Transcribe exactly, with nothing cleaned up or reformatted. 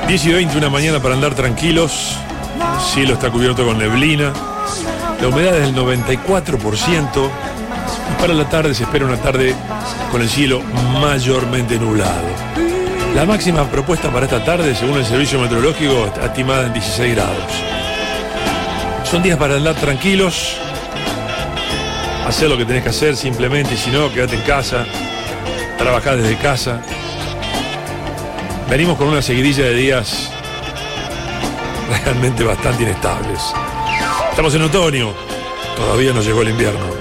diez y veinte, una mañana para andar tranquilos. El cielo está cubierto con neblina. La humedad es del noventa y cuatro por ciento. Y para la tarde se espera una tarde con el cielo mayormente nublado. La máxima propuesta para esta tarde, según el servicio meteorológico, está estimada en dieciséis grados. Son días para andar tranquilos, hacer lo que tenés que hacer simplemente, y si no, quédate en casa, trabajar desde casa. Venimos con una seguidilla de días realmente bastante inestables. Estamos en otoño, todavía no llegó el invierno.